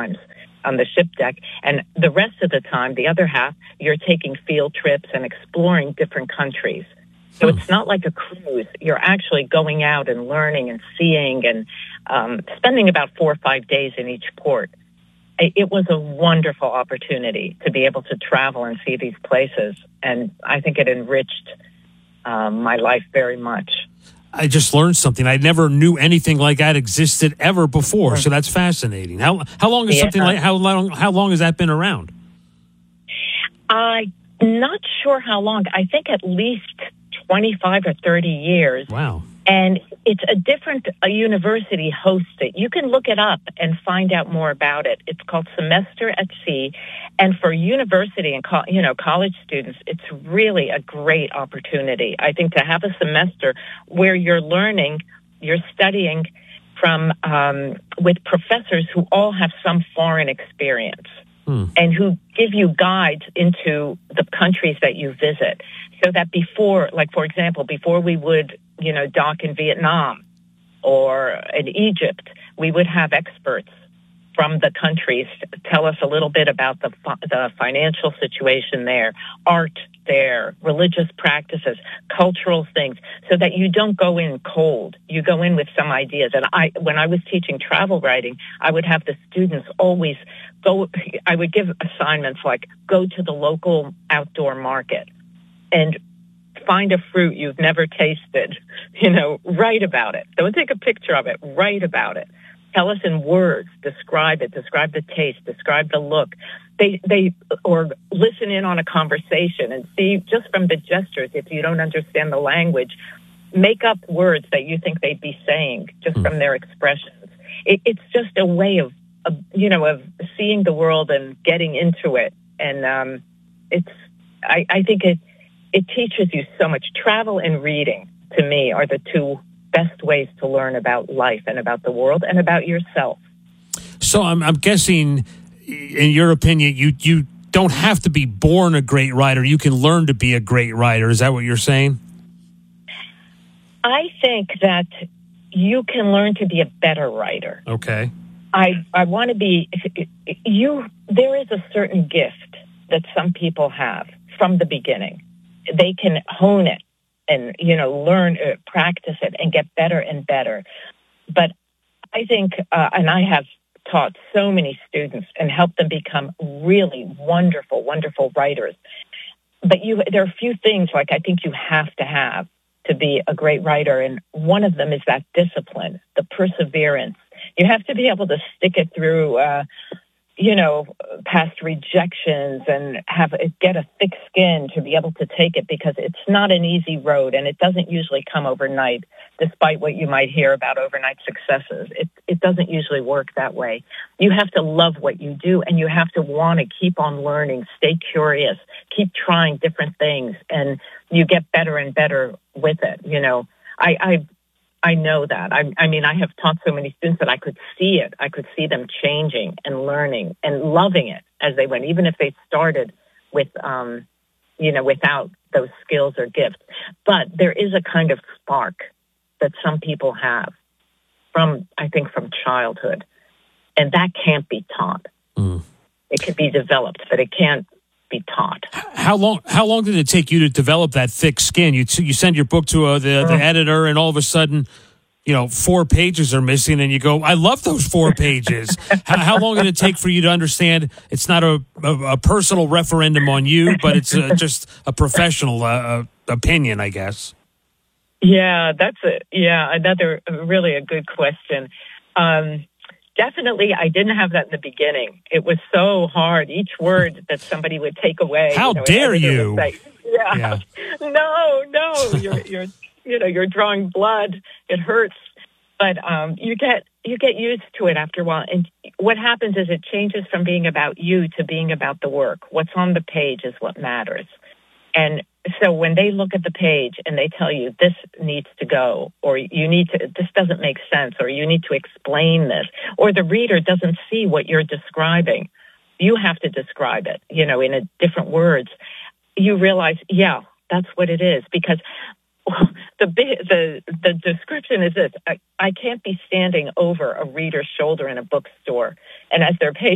times on the ship deck. And the rest of the time, the other half, you're taking field trips and exploring different countries. So it's not like a cruise. You're actually going out and learning and seeing and spending about 4 or 5 days in each port. It was a wonderful opportunity to be able to travel and see these places. And I think it enriched my life very much. I just learned something. I never knew anything like that existed ever before. So that's fascinating. How long is something like how long has that been around? I'm not sure how long. I think at least 25 or 30 years. Wow. And it's a university hosts it. You can look it up and find out more about it. It's called Semester at Sea. And for university and college students, it's really a great opportunity, I think, to have a semester where you're studying from with professors who all have some foreign experience and who give you guides into the countries that you visit. So that before we would dock in Vietnam or in Egypt, we would have experts from the countries tell us a little bit about the financial situation there, art there, religious practices, cultural things, so that you don't go in cold. You go in with some ideas. And when I was teaching travel writing, I would have the students always I would give assignments like go to the local outdoor market and find a fruit you've never tasted, write about it. Don't take a picture of it, write about it. Tell us in words, describe it, describe the taste, describe the look. Or listen in on a conversation and see just from the gestures, if you don't understand the language, make up words that you think they'd be saying just from their expressions. It's just a way of seeing the world and getting into it. And I think it teaches you so much. Travel and reading, to me, are the two best ways to learn about life and about the world and about yourself. So I'm guessing, in your opinion, you don't have to be born a great writer. You can learn to be a great writer. Is that what you're saying? I think that you can learn to be a better writer. Okay. I want to be there is a certain gift that some people have from the beginning. They can hone it and, learn, practice it and get better and better. But I think, and I have taught so many students and helped them become really wonderful, wonderful writers. But there are a few things like I think you have to be a great writer. And one of them is that discipline, the perseverance. You have to be able to stick it through, past rejections and get a thick skin to be able to take it, because it's not an easy road and it doesn't usually come overnight, despite what you might hear about overnight successes. It doesn't usually work that way. You have to love what you do and you have to want to keep on learning, stay curious, keep trying different things, and you get better and better with it. I know that. I have taught so many students that I could see it. I could see them changing and learning and loving it as they went, even if they started with, without those skills or gifts. But there is a kind of spark that some people have from childhood, and that can't be taught. It can be developed, but it can't be taught. How long did it take you to develop that thick skin? You send your book to the editor, and all of a sudden, 4 pages are missing, and you go, I love those 4 pages. How long did it take for you to understand it's not a personal referendum on you, but it's just a professional opinion, I guess? Yeah, that's another really a good question. Definitely, I didn't have that in the beginning. It was so hard. Each word that somebody would take away. How dare you? Say, yeah. No. You're drawing blood. It hurts, but you get used to it after a while. And what happens is it changes from being about you to being about the work. What's on the page is what matters. And so when they look at the page and they tell you this needs to go, or this doesn't make sense, or you need to explain this, or the reader doesn't see what you're describing, you have to describe it, in different words. You realize, yeah, that's what it is, because the description is this: I can't be standing over a reader's shoulder in a bookstore, and as their page